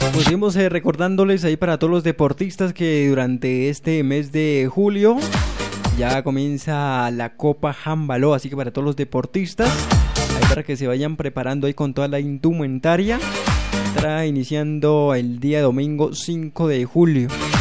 Pues seguimos recordándoles ahí para todos los deportistas que durante este mes de julio ya comienza la Copa Handball, así que para todos los deportistas, ahí para que se vayan preparando ahí con toda la indumentaria, estará iniciando el día domingo 5 de julio.